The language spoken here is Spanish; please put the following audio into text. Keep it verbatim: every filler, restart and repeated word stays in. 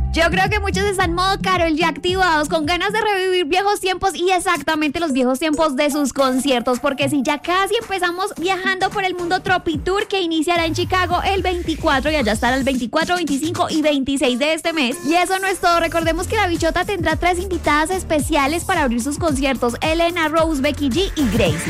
Yo creo que muchos están en modo Karol G activados, con ganas de revivir viejos tiempos y exactamente los viejos tiempos de sus conciertos, porque si ya casi empezamos viajando por el mundo Tropitour, que iniciará en Chicago el veinticuatro y allá estará el veinticuatro, veinticinco y veintiséis de este mes. Y eso no es todo, recordemos que La Bichota tendrá tres invitadas especiales para abrir sus conciertos: Elena, Rose, Becky G y Gracie.